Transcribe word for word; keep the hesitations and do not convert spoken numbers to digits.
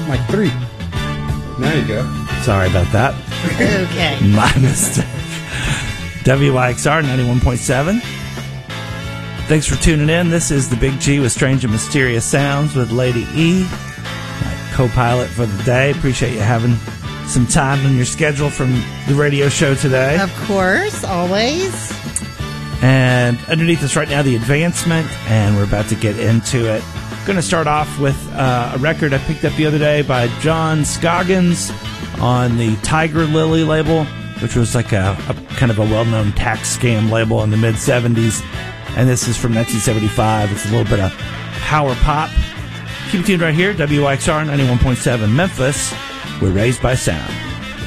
Like three. There you go. Sorry about that. Okay. My mistake. W Y X R ninety-one point seven. Thanks for tuning in. This is the Big G with Strange and Mysterious Sounds with Lady E, my co-pilot for the day. Appreciate you having some time in your schedule from the radio show today. Of course, always. And underneath us right now, the advancement, and we're about to get into it. Going to start off with uh, a record I picked up the other day by John Scoggins on the Tiger Lily label, which was like a, a kind of a well-known tax scam label in the mid-seventies. And this is from nineteen seventy-five. It's a little bit of power pop. Keep it tuned right here, W Y X R ninety-one point seven Memphis. We're raised by sound.